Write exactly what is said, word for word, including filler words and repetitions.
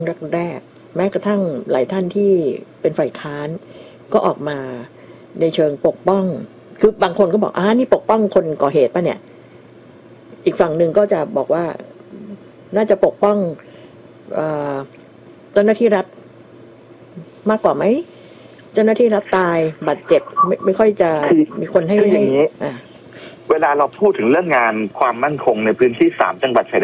แรกๆแม้กระทั่งหลายท่านที่เป็นฝ่ายค้านก็ออกมาในเชิงปกป้องคือบางคนก็บอกอ่านี่ปกป้องคนก่อเหตุป่ะเนี่ยอีกฝั่งหนึ่งก็จะบอกว่าน่าจะปกป้องเอ่อเจ้าหน้าที่รัฐมากกว่าไหมเจ้าหน้าที่รัฐตายบาดเจ็บไม่ไม่ค่อยจะมีคนให้ให้อ่าเวลาเราพูดถึงเรื่องงานความมั่นคงในพื้นที่สามจังหวัดชาย